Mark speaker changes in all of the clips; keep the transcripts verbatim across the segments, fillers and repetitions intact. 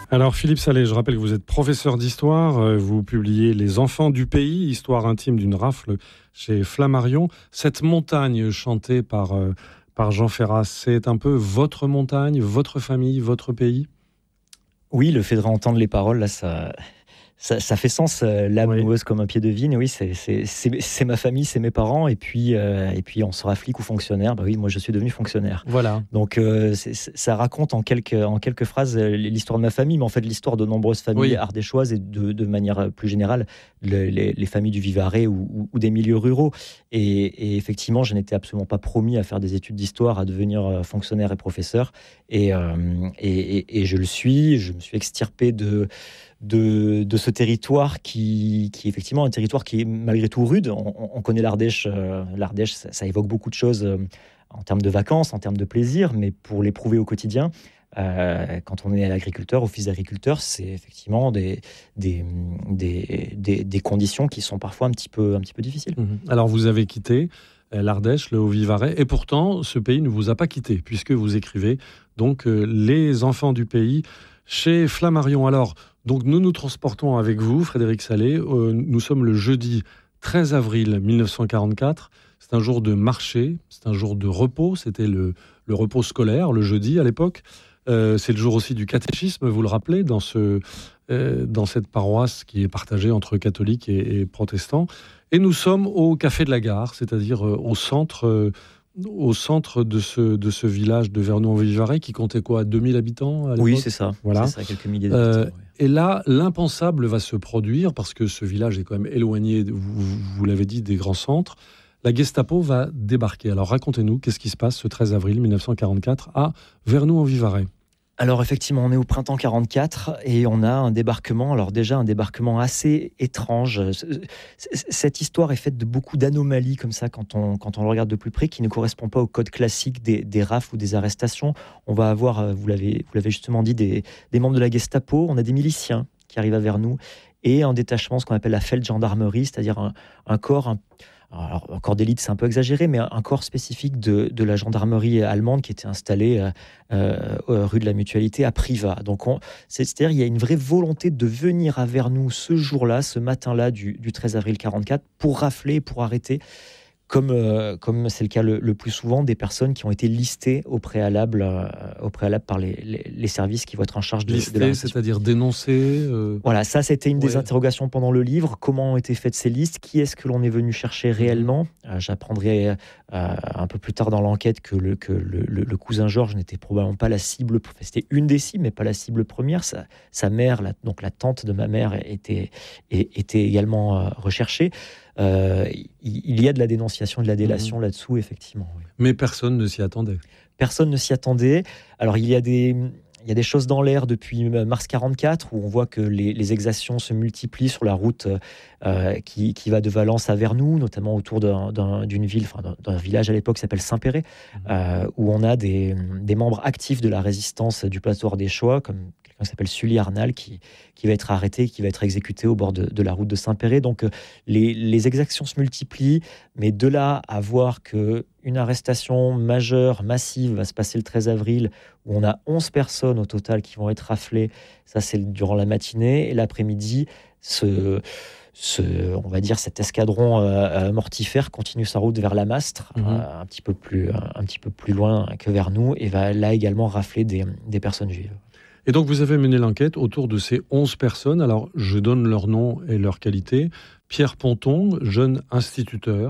Speaker 1: Alors Philippe Salé, je rappelle que vous êtes professeur d'histoire, vous publiez Les enfants du pays, histoire intime d'une rafle chez Flammarion. Cette montagne chantée par, par Jean Ferrat, c'est un peu votre montagne, votre famille, votre pays ?
Speaker 2: Oui, le fait de réentendre les paroles, là, ça... Ça, ça fait sens, euh, l'âme
Speaker 1: Oui.
Speaker 2: noueuse comme un pied de vigne. Oui, c'est, c'est, c'est, c'est ma famille, c'est mes parents. Et puis, euh, et puis, on sera flic ou fonctionnaire. Bah oui, moi, je suis devenu fonctionnaire.
Speaker 1: Voilà.
Speaker 2: Donc, euh, c'est, ça raconte en quelques, en quelques phrases l'histoire de ma famille, mais en fait, l'histoire de nombreuses familles
Speaker 1: Oui.
Speaker 2: ardéchoises et de, de manière plus générale, le, les, les familles du Vivarais ou, ou, ou des milieux ruraux. Et, et effectivement, je n'étais absolument pas promis à faire des études d'histoire, à devenir fonctionnaire et professeur. Et, euh, et, et, et je le suis. Je me suis extirpé de... De, de ce territoire qui, qui est effectivement un territoire qui est malgré tout rude. On, on connaît l'Ardèche, euh, l'Ardèche ça, ça évoque beaucoup de choses euh, en termes de vacances, en termes de plaisir, mais pour l'éprouver au quotidien, euh, quand on est agriculteur ou fils d'agriculteur, c'est effectivement des, des, des, des, des conditions qui sont parfois un petit peu, un petit peu difficiles.
Speaker 1: Mmh. Alors vous avez quitté l'Ardèche, le Haut-Vivarais, et pourtant ce pays ne vous a pas quitté, puisque vous écrivez donc euh, Les enfants du pays chez Flammarion. Alors, donc nous nous transportons avec vous, Frédéric Salé. Euh, nous sommes le jeudi treize avril mille neuf cent quarante-quatre. C'est un jour de marché, c'est un jour de repos. C'était le, le repos scolaire, le jeudi à l'époque. Euh, c'est le jour aussi du catéchisme, vous le rappelez, dans, ce, euh, dans cette paroisse qui est partagée entre catholiques et, et protestants. Et nous sommes au Café de la Gare, c'est-à-dire euh, au centre... Euh, au centre de ce, de ce village de Vernoux-en-Vivarais qui comptait quoi, deux mille habitants à l'époque ?
Speaker 2: Oui, c'est ça.
Speaker 1: Voilà.
Speaker 2: C'est ça, quelques milliers d'habitants.
Speaker 1: Euh,
Speaker 2: oui.
Speaker 1: Et là, l'impensable va se produire parce que ce village est quand même éloigné, vous, vous l'avez dit, des grands centres. La Gestapo va débarquer. Alors racontez-nous, qu'est-ce qui se passe ce treize avril mille neuf cent quarante-quatre à Vernoux-en-Vivarais ?
Speaker 2: Alors effectivement, on est au printemps quarante-quatre et on a un débarquement, alors déjà un débarquement assez étrange. Cette histoire est faite de beaucoup d'anomalies comme ça quand on, quand on le regarde de plus près, qui ne correspond pas au code classique des, des rafles ou des arrestations. On va avoir, vous l'avez, vous l'avez justement dit, des, des membres de la Gestapo, on a des miliciens qui arrivent vers nous et un détachement, ce qu'on appelle la Feldgendarmerie, c'est-à-dire un, un corps... Un, Alors, un corps d'élite, c'est un peu exagéré, mais un corps spécifique de, de la gendarmerie allemande qui était installé euh, euh, rue de la Mutualité à Privas. Donc, on, c'est-à-dire qu'il y a une vraie volonté de venir à Vernoux ce jour-là, ce matin-là du, du treize avril quarante-quatre, pour rafler, pour arrêter, comme, euh, comme c'est le cas le, le plus souvent, des personnes qui ont été listées au préalable, euh, au préalable par les, les, les services qui vont être en charge de,
Speaker 1: Listées,
Speaker 2: de la
Speaker 1: c'est-à-dire dénoncées euh...
Speaker 2: Voilà, ça c'était une
Speaker 1: ouais.
Speaker 2: des interrogations pendant le livre. Comment ont été faites ces listes ? Qui est-ce que l'on est venu chercher réellement ? mmh. euh, J'apprendrai euh, un peu plus tard dans l'enquête que, le, que le, le, le cousin Georges n'était probablement pas la cible, enfin, c'était une des cibles, mais pas la cible première. Sa, sa mère, la, donc la tante de ma mère, était, était également euh, recherchée. Euh, il y a de la dénonciation, de la délation mmh. là-dessous, effectivement. Oui.
Speaker 1: Mais personne ne s'y attendait.
Speaker 2: Personne ne s'y attendait. Alors, il y a des... Il y a des choses dans l'air depuis mars quarante-quatre où on voit que les, les exactions se multiplient sur la route euh, qui, qui va de Valence à Vernoux, notamment autour d'un, d'un, d'une ville, enfin d'un, d'un village à l'époque qui s'appelle Saint-Péret, mmh. euh, où on a des, des membres actifs de la résistance du plateau ardéchois, comme quelqu'un qui s'appelle Sully Arnal, qui, qui va être arrêté, qui va être exécuté au bord de, de la route de Saint-Péret. Donc les, les exactions se multiplient, mais de là à voir que une arrestation majeure, massive, va se passer le treize avril, où on a onze personnes au total qui vont être raflées. Ça, c'est durant la matinée. Et l'après-midi, ce, ce, on va dire, cet escadron euh, mortifère continue sa route vers la Mastre, mmh. euh, un, petit peu plus, un, un petit peu plus loin que vers nous, et va là également rafler des, des personnes juives.
Speaker 1: Et donc, vous avez mené l'enquête autour de ces onze personnes. Alors, je donne leur nom et leur qualité. Pierre Ponton, jeune instituteur.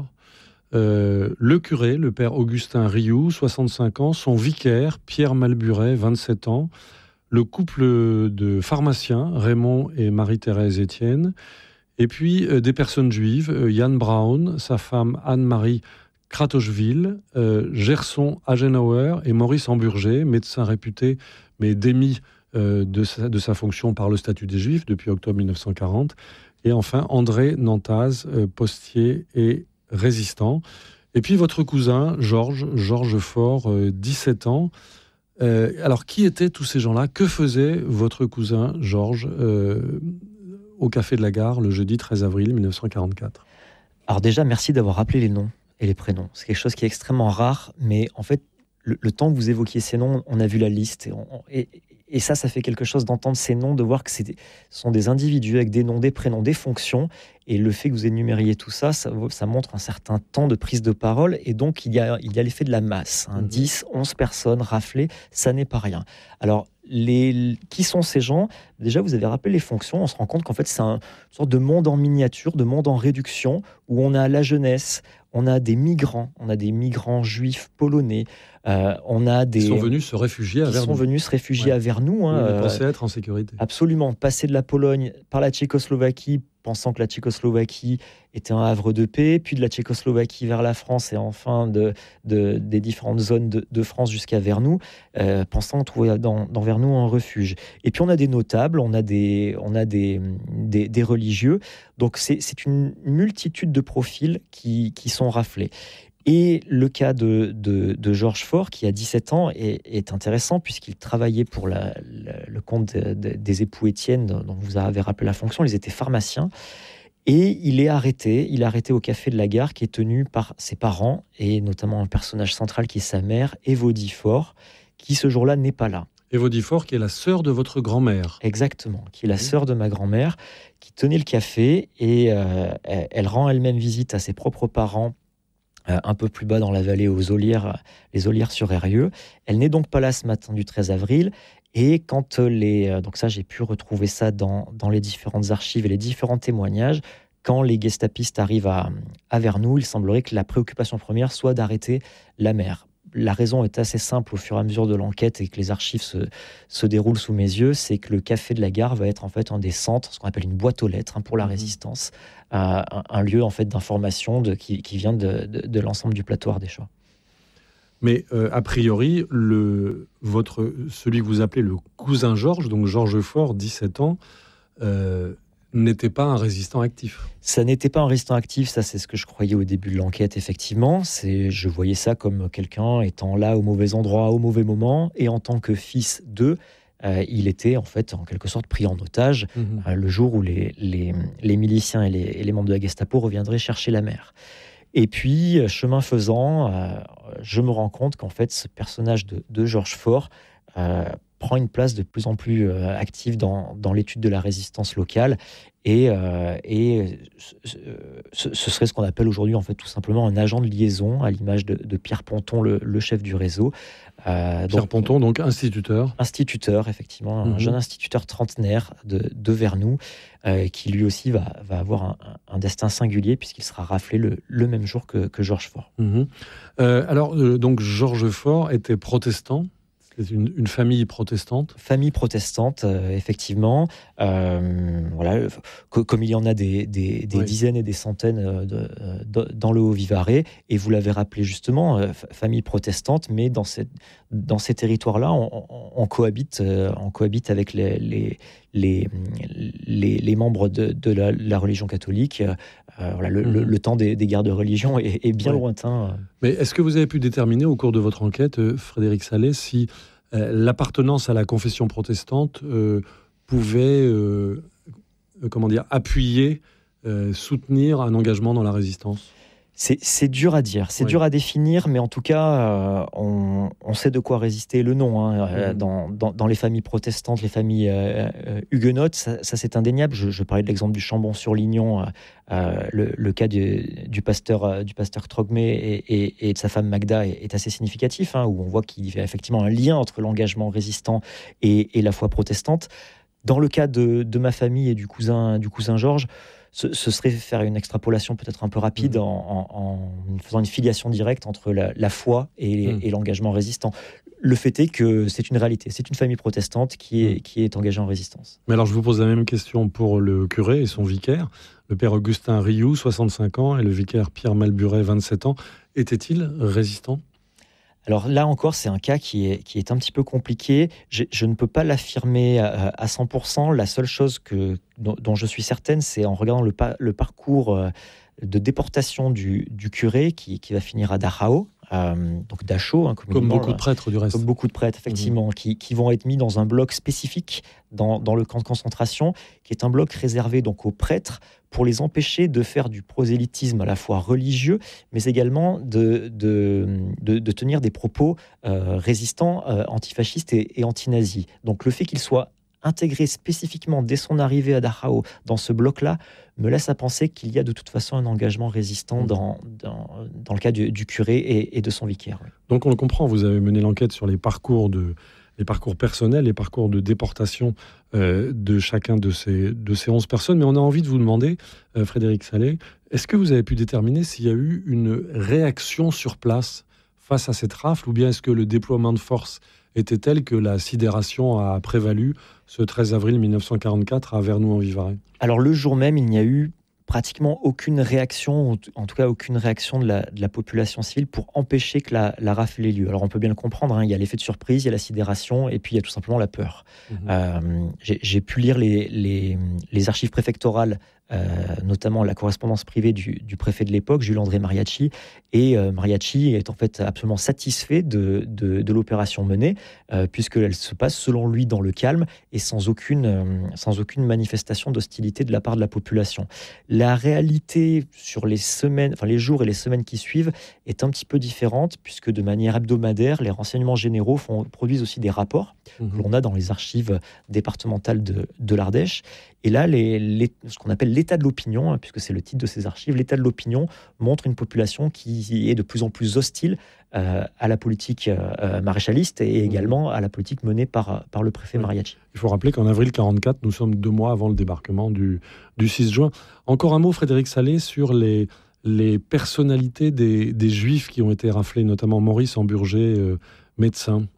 Speaker 1: Euh, le curé, le père Augustin Rioux, soixante-cinq ans, son vicaire, Pierre Malburet, vingt-sept ans, le couple de pharmaciens, Raymond et Marie-Thérèse Étienne, et puis euh, des personnes juives, euh, Yann Braun, sa femme Anne-Marie Kratochvil, euh, Gerson Agenauer et Maurice Hamburger, médecin réputé, mais démis euh, de, sa, de sa fonction par le statut des Juifs depuis octobre mille neuf cent quarante, et enfin André Nantaz, euh, postier et résistant. Et puis votre cousin, Georges, Georges Faure, euh, dix-sept ans. Euh, alors, qui étaient tous ces gens-là ? Que faisait votre cousin, Georges, euh, au Café de la Gare, le jeudi treize avril mille neuf cent quarante-quatre ?
Speaker 2: Alors déjà, merci d'avoir rappelé les noms et les prénoms. C'est quelque chose qui est extrêmement rare, mais en fait, le, le temps que vous évoquiez ces noms, on a vu la liste. Et, on, et, et ça, ça fait quelque chose d'entendre ces noms, de voir que c'est des, ce sont des individus avec des noms, des prénoms, des fonctions. Et le fait que vous énumériez tout ça, ça, ça montre un certain temps de prise de parole. Et donc, il y a, il y a l'effet de la masse. Hein. Mmh. dix, onze personnes raflées, ça n'est pas rien. Alors, les, qui sont ces gens ? Déjà, vous avez rappelé les fonctions. On se rend compte qu'en fait, c'est un, une sorte de monde en miniature, de monde en réduction, où on a la jeunesse, on a des migrants, on a des migrants juifs polonais, euh, on a des...
Speaker 1: Ils sont venus se réfugier à Vernou.
Speaker 2: Ils sont venus se réfugier ouais. à Vernou. Hein,
Speaker 1: Ils pensaient être en sécurité.
Speaker 2: Absolument. Passer de la Pologne par la Tchécoslovaquie, pensant que la Tchécoslovaquie était un havre de paix, puis de la Tchécoslovaquie vers la France et enfin de, de, des différentes zones de, de France jusqu'à Vernou, euh, pensant trouver dans, dans Vernou un refuge. Et puis on a des notables, on a des, on a des, des, des religieux. Donc c'est, c'est une multitude de profils qui, qui sont raflés. Et le cas de, de, de Georges Faure, qui a dix-sept ans, est, est intéressant puisqu'il travaillait pour la, la, le compte de, de, des époux Étienne, dont vous avez rappelé la fonction. Ils étaient pharmaciens. Et il est arrêté. Il est arrêté au Café de la Gare, qui est tenu par ses parents, et notamment un personnage central qui est sa mère, Évodie Faure, qui ce jour-là n'est pas là.
Speaker 1: Évodie Faure, qui est la sœur de votre grand-mère.
Speaker 2: Exactement, qui est la sœur de ma grand-mère, qui tenait le café, et euh, elle, elle rend elle-même visite à ses propres parents, un peu plus bas dans la vallée, aux Olières, les Olières-sur-Eyrieux. Elle n'est donc pas là ce matin du treize avril. Et quand les... Donc ça, j'ai pu retrouver ça dans, dans les différentes archives et les différents témoignages. Quand les gestapistes arrivent à, à Vernou, il semblerait que la préoccupation première soit d'arrêter la mère. La raison est assez simple au fur et à mesure de l'enquête et que les archives se, se déroulent sous mes yeux, c'est que le Café de la Gare va être en fait un des centres, ce qu'on appelle une boîte aux lettres hein, pour la mmh. résistance, euh, un, un lieu en fait d'information de, qui, qui vient de, de, de l'ensemble du plateau ardéchois.
Speaker 1: Mais euh, a priori, le, votre, celui que vous appelez le cousin Georges, donc Georges Faure, dix-sept ans, euh, n'était pas un résistant actif.
Speaker 2: Ça n'était pas un résistant actif, ça c'est ce que je croyais au début de l'enquête, effectivement. C'est, je voyais ça comme quelqu'un étant là au mauvais endroit, au mauvais moment, et en tant que fils d'eux, euh, il était en fait en quelque sorte pris en otage mmh. euh, le jour où les, les, les miliciens et les, et les membres de la Gestapo reviendraient chercher la mère. Et puis, chemin faisant, euh, je me rends compte qu'en fait, ce personnage de, de Georges Faure euh, prend une place de plus en plus euh, active dans, dans l'étude de la résistance locale. Et, euh, et ce, ce serait ce qu'on appelle aujourd'hui, en fait, tout simplement un agent de liaison, à l'image de, de Pierre Ponton, le, le chef du réseau.
Speaker 1: Euh, Pierre donc, Ponton, donc instituteur.
Speaker 2: Instituteur, effectivement, mmh. un jeune instituteur trentenaire de, de Vernou, euh, qui lui aussi va, va avoir un, un destin singulier, puisqu'il sera raflé le, le même jour que, que Georges Faure.
Speaker 1: Mmh. Euh, alors, euh, donc, Georges Faure était protestant. C'est une, une famille protestante.
Speaker 2: Famille protestante, euh, effectivement. Euh, voilà, co- comme il y en a des, des, des oui. dizaines et des centaines de, de, dans le Haut-Vivarais. Et vous l'avez rappelé justement, euh, famille protestante, mais dans, cette, dans ces territoires-là, on, on, on, cohabite, euh, on cohabite avec les, les, les, les, les membres de, de la, la religion catholique. Euh, voilà, le, mmh. le, le temps des, des guerres de religion est, est bien oui. lointain.
Speaker 1: Mais est-ce que vous avez pu déterminer au cours de votre enquête, euh, Frédéric Sallet, si euh, l'appartenance à la confession protestante euh, pouvait euh, euh, comment dire, appuyer, euh, soutenir un engagement dans la résistance ?
Speaker 2: C'est, c'est dur à dire, c'est oui. dur à définir, mais en tout cas, euh, on, on sait de quoi résister le nom. Hein. Mmh. Dans, dans, dans les familles protestantes, les familles euh, euh, huguenotes, ça, ça c'est indéniable. Je, je parlais de l'exemple du Chambon-sur-Lignon, euh, le, le cas du, du pasteur, euh, du pasteur Trogmé et, et, et de sa femme Magda est, est assez significatif, hein, où on voit qu'il y a effectivement un lien entre l'engagement résistant et, et la foi protestante. Dans le cas de, de ma famille et du cousin, du cousin Georges, Ce, ce serait faire une extrapolation peut-être un peu rapide mmh. en, en, en faisant une filiation directe entre la, la foi et, mmh. et l'engagement résistant. Le fait est que c'est une réalité, c'est une famille protestante qui est, mmh. qui est engagée en résistance.
Speaker 1: Mais alors je vous pose la même question pour le curé et son vicaire, le père Augustin Rioux, soixante-cinq ans, et le vicaire Pierre Malburet, vingt-sept ans. Étaient-ils résistants ?
Speaker 2: Alors là encore, c'est un cas qui est, qui est un petit peu compliqué. Je, je ne peux pas l'affirmer à, à cent pour cent. La seule chose que, dont, dont je suis certaine, c'est en regardant le, pa, le parcours de déportation du, du curé qui, qui va finir à Dachau, euh, donc Dachau, hein,
Speaker 1: comme beaucoup de prêtres du reste.
Speaker 2: Comme beaucoup de prêtres, effectivement, mmh. qui, qui vont être mis dans un bloc spécifique dans, dans le camp de concentration, qui est un bloc réservé donc aux prêtres pour les empêcher de faire du prosélytisme à la fois religieux, mais également de, de, de, de tenir des propos euh, résistants, euh, antifascistes et, et antinazis. Donc le fait qu'ils soient intégré spécifiquement dès son arrivée à Dachau dans ce bloc-là me laisse à penser qu'il y a de toute façon un engagement résistant dans, dans, dans le cas du, du curé et, et de son vicaire. Oui.
Speaker 1: Donc on le comprend, vous avez mené l'enquête sur les parcours, de, les parcours personnels, les parcours de déportation euh, de chacun de ces, de ces onze personnes, mais on a envie de vous demander, euh, Frédéric Sallet, est-ce que vous avez pu déterminer s'il y a eu une réaction sur place face à cette rafle, ou bien est-ce que le déploiement de force était tel que la sidération a prévalu ce treize avril mille neuf cent quarante-quatre à Vernoux-en-Vivarais?
Speaker 2: Alors le jour même, il n'y a eu pratiquement aucune réaction, en tout cas aucune réaction de la, de la population civile pour empêcher que la, la rafle ait lieu. Alors on peut bien le comprendre, hein, il y a l'effet de surprise, il y a la sidération et puis il y a tout simplement la peur. Mmh. Euh, j'ai, j'ai pu lire les, les, les archives préfectorales, euh, notamment la correspondance privée du, du préfet de l'époque, Jules-André Mariachi, et euh, Mariachi est en fait absolument satisfait de, de, de l'opération menée, euh, puisqu'elle se passe selon lui dans le calme et sans aucune, euh, sans aucune manifestation d'hostilité de la part de la population. La réalité sur les semaines, enfin les jours et les semaines qui suivent est un petit peu différente, puisque de manière hebdomadaire, les renseignements généraux font, produisent aussi des rapports mmh. que l'on a dans les archives départementales de, de l'Ardèche. Et là, les, les, ce qu'on appelle l'état de l'opinion, hein, puisque c'est le titre de ces archives, l'état de l'opinion montre une population qui est de plus en plus hostile euh, à la politique euh, maréchaliste et également à la politique menée par, par le préfet oui. Mariachi.
Speaker 1: Il faut rappeler qu'en avril quarante-quatre, nous sommes deux mois avant le débarquement du, du six juin. Encore un mot, Frédéric Sallet, sur les, les personnalités des, des Juifs qui ont été raflés, notamment Maurice Amburger, euh, médecin.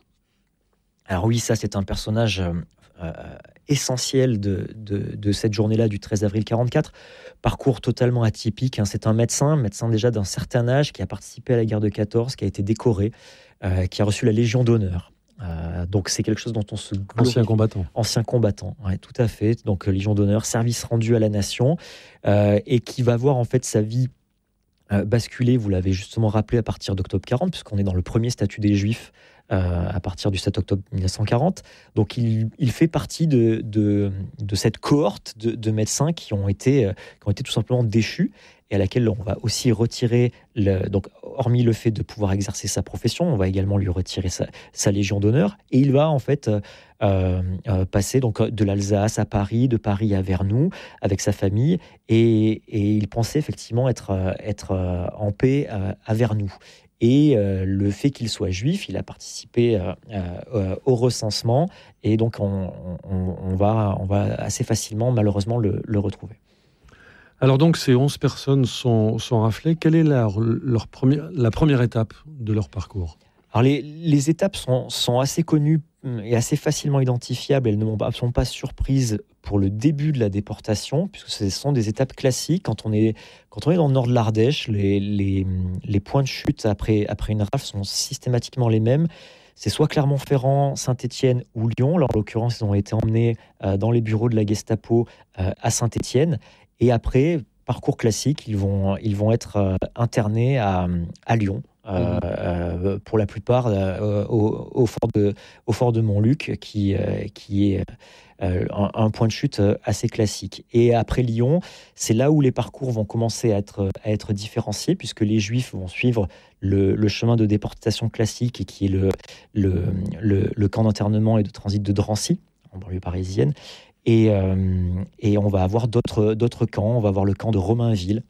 Speaker 2: Alors oui, ça c'est un personnage euh, essentiel de, de, de cette journée-là du treize avril quarante-quatre. Parcours totalement atypique. Hein. C'est un médecin, médecin déjà d'un certain âge, qui a participé à la guerre de quatorze, qui a été décoré, euh, qui a reçu la Légion d'honneur. Euh, donc c'est quelque chose dont on se glorifie.
Speaker 1: Ancien combattant.
Speaker 2: Ancien combattant, ouais, tout à fait. Donc Légion d'honneur, service rendu à la nation, euh, et qui va voir en fait sa vie euh, basculer, vous l'avez justement rappelé, à partir d'octobre quarante, puisqu'on est dans le premier statut des Juifs euh, à partir du sept octobre mille neuf cent quarante. Donc il, il fait partie de, de, de cette cohorte de, de médecins qui ont, été, euh, qui ont été tout simplement déchus, et à laquelle on va aussi retirer, le, donc hormis le fait de pouvoir exercer sa profession, on va également lui retirer sa, sa Légion d'honneur, et il va en fait euh, euh, passer donc de l'Alsace à Paris, de Paris à Vernoux avec sa famille, et, et il pensait effectivement être, être en paix à, à Vernoux. Et euh, le fait qu'il soit juif, il a participé euh, euh, au recensement, et donc on, on, on, va, on va assez facilement malheureusement le, le retrouver.
Speaker 1: Alors donc ces onze personnes sont, sont raflées. Quelle est leur, leur première, la première étape de leur parcours ?
Speaker 2: Alors les, les étapes sont, sont assez connues et assez facilement identifiables. Elles ne sont pas surprises pour le début de la déportation, puisque ce sont des étapes classiques. Quand on est, quand on est dans le nord de l'Ardèche, les, les, les points de chute après, après une rafle sont systématiquement les mêmes. C'est soit Clermont-Ferrand, Saint-Étienne ou Lyon. Alors, en l'occurrence, ils ont été emmenés euh, dans les bureaux de la Gestapo euh, à Saint-Étienne. Et après, parcours classique, ils vont, ils vont être euh, internés à, à Lyon. Euh, mmh. euh, pour la plupart euh, au, au, fort de, au fort de Montluc, qui, euh, qui est euh, un, un point de chute assez classique. Et après Lyon, c'est là où les parcours vont commencer à être, à être différenciés, puisque les Juifs vont suivre le, le chemin de déportation classique, qui est le, le, le, le camp d'internement et de transit de Drancy, en banlieue parisienne. Et, euh, et on va avoir d'autres, d'autres camps. On va avoir le camp de Romainville.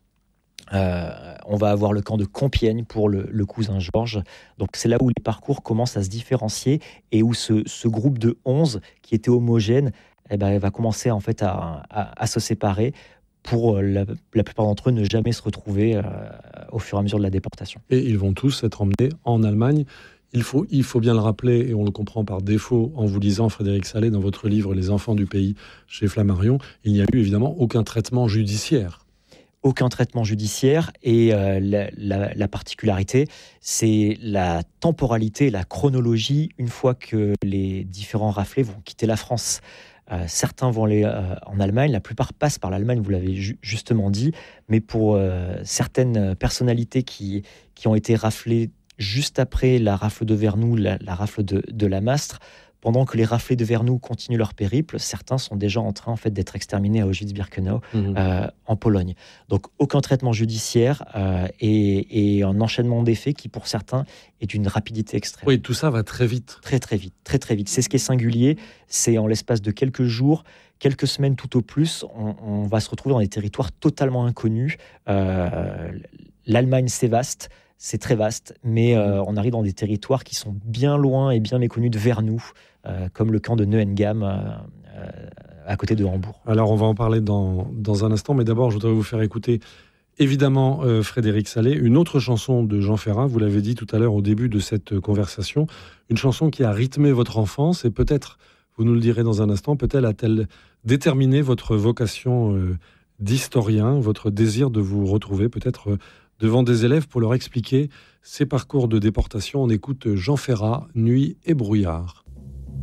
Speaker 2: Euh, on va avoir le camp de Compiègne pour le, le cousin Georges. Donc c'est là où les parcours commencent à se différencier et où ce, ce groupe de onze qui était homogène eh ben, va commencer en fait à, à, à se séparer pour la, la plupart d'entre eux ne jamais se retrouver euh, au fur et à mesure de la déportation.
Speaker 1: Et ils vont tous être emmenés en Allemagne. Il faut, il faut bien le rappeler, et on le comprend par défaut en vous lisant, Frédéric Sallet, dans votre livre « Les enfants du pays » chez Flammarion, il n'y a eu évidemment aucun traitement judiciaire.
Speaker 2: Aucun traitement judiciaire, et euh, la, la, la particularité, c'est la temporalité, la chronologie, une fois que les différents raflés vont quitter la France. Euh, certains vont aller euh, en Allemagne, la plupart passent par l'Allemagne, vous l'avez ju- justement dit, mais pour euh, certaines personnalités qui, qui ont été raflées juste après la rafle de Vernoux, la, la rafle de, de la Mastre. Pendant que les raflés de Vernoux continuent leur périple, certains sont déjà en train en fait, d'être exterminés à Auschwitz-Birkenau, mmh. euh, en Pologne. Donc aucun traitement judiciaire euh, et, et un enchaînement des faits qui, pour certains, est d'une rapidité extrême.
Speaker 1: Oui, tout ça va très vite.
Speaker 2: Très très vite, très très vite. C'est ce qui est singulier, c'est en l'espace de quelques jours, quelques semaines tout au plus, on, on va se retrouver dans des territoires totalement inconnus. Euh, L'Allemagne, c'est vaste. C'est très vaste, mais euh, on arrive dans des territoires qui sont bien loin et bien méconnus de Vernoux, euh, comme le camp de Neuengamme, euh, euh, à côté de Hambourg.
Speaker 1: Alors, on va en parler dans, dans un instant, mais d'abord, je voudrais vous faire écouter, évidemment, euh, Frédéric Sallet, une autre chanson de Jean Ferrat, vous l'avez dit tout à l'heure au début de cette conversation, une chanson qui a rythmé votre enfance, et peut-être, vous nous le direz dans un instant, peut-être a-t-elle déterminé votre vocation euh, d'historien, votre désir de vous retrouver, peut-être... Euh, devant des élèves pour leur expliquer ces parcours de déportation. On écoute Jean Ferrat, Nuit et brouillard.